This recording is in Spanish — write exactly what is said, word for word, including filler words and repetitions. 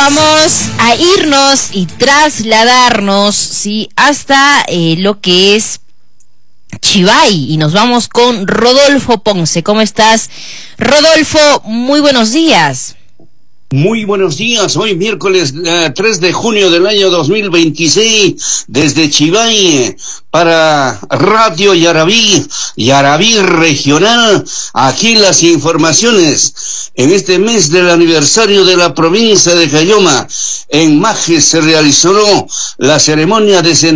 vamos a irnos y trasladarnos, sí, hasta eh, lo que es Chivay, y nos vamos con Rodolfo Ponce. ¿Cómo estás, Rodolfo? Muy buenos días. Muy buenos días, hoy miércoles uh, tres de junio del año dos mil veintiséis, desde Chivay, para Radio Yarabí, Yarabí Regional, aquí las informaciones. En este mes del aniversario de la provincia de Cayoma, en Majes se realizó la ceremonia de